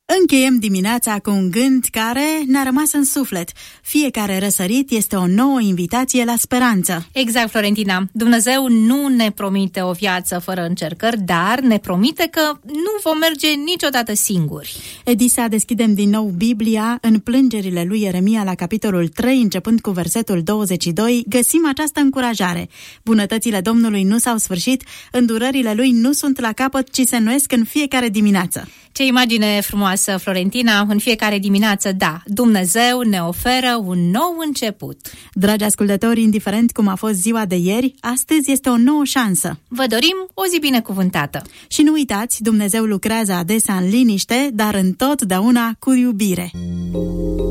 Încheiem dimineața cu un gând care ne-a rămas în suflet. Fiecare răsărit este o nouă invitație la speranță. Exact, Florentina. Dumnezeu nu ne promite o viață fără încercări, dar ne promite că nu vom merge niciodată singuri. Edisa, deschidem din nou Biblia. În plângerile lui Ieremia, la capitolul 3, începând cu versetul 22, găsim această încurajare. Bunătățile Domnului nu s-au sfârșit, îndurările lui nu sunt la capăt, ci se înnoiesc în fiecare dimineață. Ce imagine frumoasă, Florentina! În fiecare dimineață, da, Dumnezeu ne oferă un nou început. Dragi ascultători, indiferent cum a fost ziua de ieri, astăzi este o nouă șansă. Vă dorim o zi binecuvântată! Și nu uitați, Dumnezeu lucrează adesea în liniște, dar întotdeauna cu iubire.